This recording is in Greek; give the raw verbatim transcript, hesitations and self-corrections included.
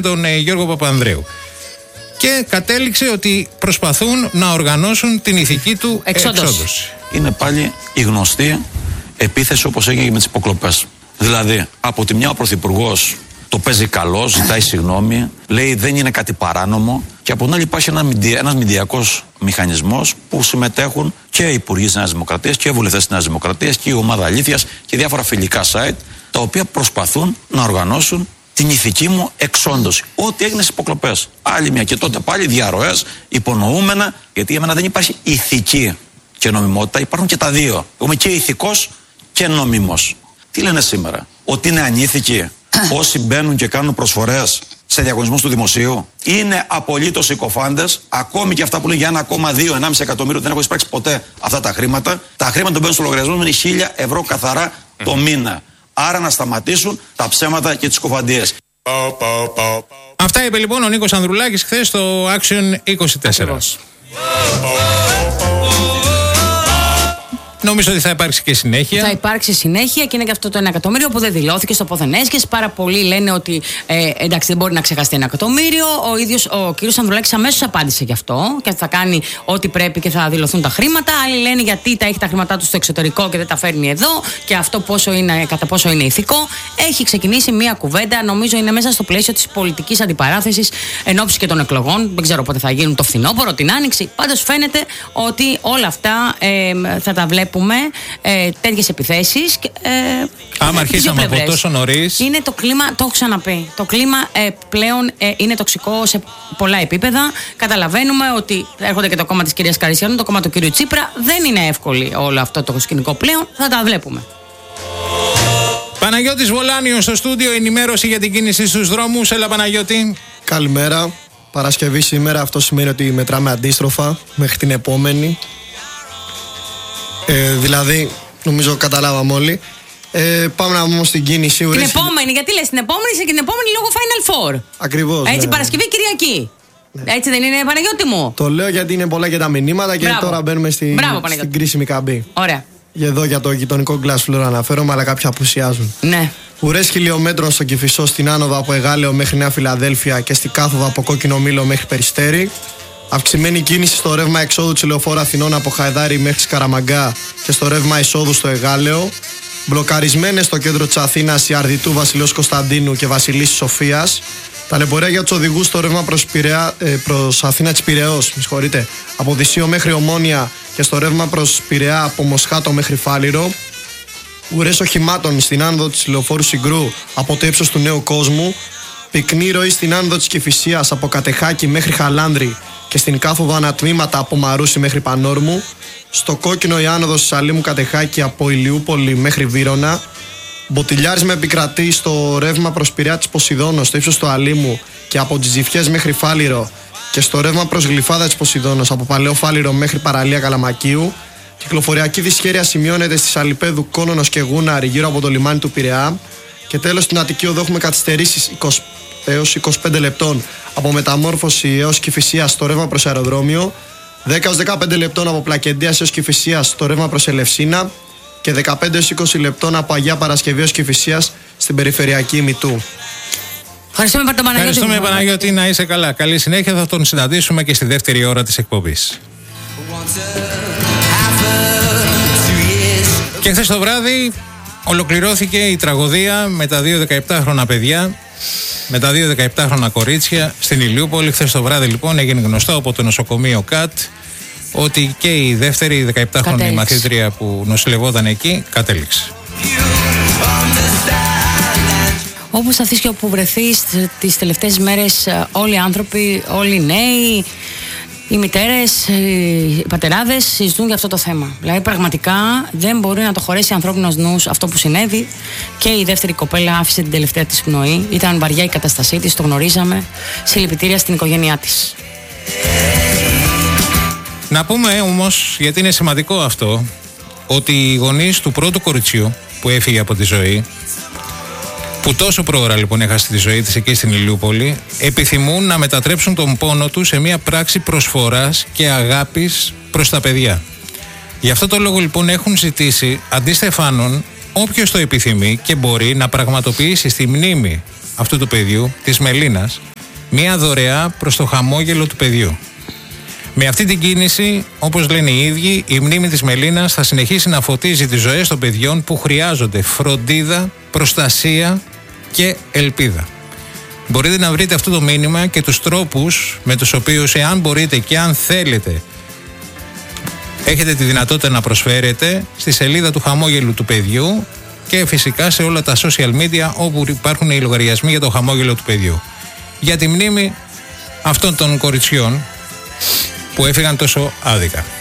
τον ε, Γιώργο Παπανδρέου. Και κατέληξε ότι προσπαθούν να οργανώσουν την ηθική του εξόντωση. Είναι πάλι η γνωστή επίθεση όπως έγινε με τις υποκλοπές. Δηλαδή, από τη μια ο Πρωθυπουργός το παίζει καλό, ζητάει συγγνώμη, λέει δεν είναι κάτι παράνομο, και από την άλλη υπάρχει ένα, ένας μηντιακός μηχανισμός που συμμετέχουν και οι υπουργοί της Νέας Δημοκρατίας και οι βουλευτές της Νέας Δημοκρατίας και η ομάδα Αλήθειας και διάφορα φιλικά site, τα οποία προσπαθούν να οργανώσουν την ηθική μου εξόντωση. Ό,τι έγινε στις υποκλοπές. Άλλη μια, και τότε πάλι διαρροές, υπονοούμενα, γιατί για μένα δεν υπάρχει ηθική και νομιμότητα, υπάρχουν και τα δύο. Εγώ είμαι και ηθικός και νομιμός. Τι λένε σήμερα, ότι είναι ανήθικοι όσοι μπαίνουν και κάνουν προσφορές σε διαγωνισμούς του δημοσίου? Είναι απολύτως συκοφάντες, ακόμη και αυτά που λένε για ένα κόμμα δύο με ενάμιση εκατομμύριο, δεν έχω εισπράξει ποτέ αυτά τα χρήματα. Τα χρήματα που μπαίνουν στο λογαριασμό είναι χίλια ευρώ καθαρά το μήνα. Άρα να σταματήσουν τα ψέματα και τις κοφαντίες. Αυτά είπε λοιπόν ο Νίκος Ανδρουλάκης χθες στο Action είκοσι τέσσερα. Νομίζω ότι θα υπάρξει και συνέχεια. Θα υπάρξει συνέχεια και είναι και αυτό το ένα εκατομμύριο που δεν δηλώθηκε στο πόθεν έσχες. Πάρα πολλοί λένε ότι ε, εντάξει, δεν μπορεί να ξεχαστεί ένα εκατομμύριο. Ο ίδιος ο κύριος Ανδρουλάκης αμέσως απάντησε γι' αυτό και θα κάνει ό,τι πρέπει και θα δηλωθούν τα χρήματα. Άλλοι λένε γιατί τα έχει τα χρήματά του στο εξωτερικό και δεν τα φέρνει εδώ, και αυτό πόσο είναι, κατά πόσο είναι ηθικό. Έχει ξεκινήσει μια κουβέντα, νομίζω είναι μέσα στο πλαίσιο της πολιτικής αντιπαράθεσης εν ώψη και των εκλογών. Δεν ξέρω πότε θα γίνουν, το φθινόπωρο, την άνοιξη. Πάντως φαίνεται ότι όλα αυτά ε, θα τα βλέπουμε. Ε, τέτοιες επιθέσεις. Ε, Άμα αρχίσαμε από τόσο νωρίς. Είναι το κλίμα, το έχω ξαναπεί. Το κλίμα ε, πλέον ε, είναι τοξικό σε πολλά επίπεδα. Καταλαβαίνουμε ότι έρχονται και το κόμμα της κυρίας Καρυσιανού, το κόμμα του κυρίου Τσίπρα. Δεν είναι εύκολο όλο αυτό το σκηνικό πλέον. Θα τα βλέπουμε. Παναγιώτης Βολάνιος στο στούντιο, ενημέρωση για την κίνηση στους δρόμους. Έλα Παναγιώτη. Καλημέρα. Παρασκευή σήμερα, αυτό σημαίνει ότι μετράμε αντίστροφα μέχρι την επόμενη. Ε, δηλαδή, νομίζω καταλάβαμε όλοι. Ε, πάμε να πούμε στην κίνηση. Την ουρές... επόμενη, γιατί λες την επόμενη, και την επόμενη λόγω Final Four. Ακριβώς. Έτσι, ναι. Παρασκευή, Κυριακή. Ναι. Έτσι δεν είναι, Παναγιώτη μου? Το λέω γιατί είναι πολλά και τα μηνύματα. Και Μπράβο. Τώρα μπαίνουμε στη, Μπράβο, στην κρίσιμη καμπή. Ωραία. Εδώ για το γειτονικό Glass Floor αναφέρομαι, αλλά κάποια απουσιάζουν. Ναι. Ουρές χιλιόμετρων στο Κηφισό, στην άνοδο από Εγάλεο μέχρι Νέα Φιλαδέλφια και στην κάθοδο από Κόκκινο Μήλο μέχρι Περιστέρι. Αυξημένη κίνηση στο ρεύμα εξόδου της Λεωφόρου Αθηνών από Χαϊδάρι μέχρι Σκαραμαγκά και στο ρεύμα εισόδου στο Εγάλεο. Μπλοκαρισμένες στο κέντρο της Αθήνας η Αρδιτού, Βασιλέως Κωνσταντίνου και Βασιλής Σοφίας. Ταλαιπωρία για τους οδηγούς στο ρεύμα προς, Πειραιά, προς Αθήνα της Πειραιώς, με συγχωρείτε, από Δυσσείο μέχρι Ομόνια και στο ρεύμα προς Πειραιά από Μοσχάτο μέχρι Φάληρο. Ουρές οχημάτων στην άνοδο της Λεωφόρου Συγκρού από το ύψος του Νέου Κόσμου. Πυκνή ροή στην άνοδο της Κηφισίας από Κατεχάκη μέχρι Χαλάνδρη και στην κάθοδο ανατμήματα από Μαρούσι μέχρι Πανόρμου. Στο κόκκινο η άνοδος της Αλήμου Κατεχάκη από Ηλιούπολη μέχρι Βύρωνα. Μποτιλιάρισμα επικρατεί στο ρεύμα προς Πειραιά της Ποσειδώνος στο ύψος του Αλήμου και από τις Ζηφιές μέχρι Φάληρο, και στο ρεύμα προς Γλυφάδα της Ποσειδώνος από Παλαιό Φάληρο μέχρι Παραλία Καλαμακίου. Κυκλοφοριακή δυσχέρεια σημειώνεται στις Αλιπέδου, Κόνονος και Γούναρη γύρω από το λιμάνι του Πειραιά. Και τέλος στην Αττική Οδό έχουμε καθυστερήσεις είκοσι έως είκοσι πέντε λεπτών από Μεταμόρφωση έως Κηφισίας στο ρεύμα προς αεροδρόμιο, δέκα έως δεκαπέντε λεπτών από Πλακεντίας έως Κηφισίας στο ρεύμα προς Ελευσίνα και δεκαπέντε έως είκοσι λεπτών από Αγία Παρασκευή έως Κηφισίας στην περιφερειακή Μητού. Ευχαριστούμε τον Παναγιώτη. Ευχαριστούμε Παναγιώτη, να είσαι καλά. Καλή συνέχεια, θα τον συναντήσουμε και στη δεύτερη ώρα της εκπομπής. Και χθες το βράδυ ολοκληρώθηκε η τραγωδία με τα δύο δεκαεπτάχρονα παιδιά, με τα δύο δεκαεπτάχρονα κορίτσια στην Ηλιούπολη. Χθες το βράδυ λοιπόν έγινε γνωστό από το νοσοκομείο ΚΑΤ ότι και η δεύτερη δεκαεπτάχρονη μαθήτρια που νοσηλευόταν εκεί κατέληξε. Όπου σταθείς και όπου βρεθείς τις τελευταίες μέρες, όλοι οι άνθρωποι, όλοι οι νέοι, οι μητέρες, οι πατεράδες συζητούν για αυτό το θέμα. Δηλαδή πραγματικά δεν μπορεί να το χωρέσει ανθρώπινος νους αυτό που συνέβη. Και η δεύτερη κοπέλα άφησε την τελευταία της πνοή. Ήταν βαριά η κατάστασή της, το γνωρίζαμε. Συλληπιτήρια στην οικογένειά της. Να πούμε όμως, γιατί είναι σημαντικό αυτό, ότι οι γονείς του πρώτου κοριτσιού που έφυγε από τη ζωή, που τόσο πρόωρα λοιπόν έχασε τη ζωή της εκεί στην Ηλιούπολη, επιθυμούν να μετατρέψουν τον πόνο του σε μια πράξη προσφοράς και αγάπης προς τα παιδιά. Γι' αυτό το λόγο λοιπόν έχουν ζητήσει αντί στεφάνων, όποιος το επιθυμεί και μπορεί, να πραγματοποιήσει στη μνήμη αυτού του παιδιού, της Μελίνας, Μια δωρεά προς το χαμόγελο του παιδιού. Με αυτή την κίνηση, όπως λένε οι ίδιοι, η μνήμη της Μελίνας θα συνεχίσει να φωτίζει τις ζωές των παιδιών που χρειάζονται φροντίδα, προστασία και ελπίδα. Μπορείτε να βρείτε αυτό το μήνυμα και τους τρόπους με τους οποίους, εάν μπορείτε και αν θέλετε, έχετε τη δυνατότητα να προσφέρετε στη σελίδα του χαμόγελου του παιδιού και φυσικά σε όλα τα social media όπου υπάρχουν οι λογαριασμοί για το χαμόγελο του παιδιού. Για τη μνήμη αυτών των κοριτσιών που έφυγαν τόσο άδικα.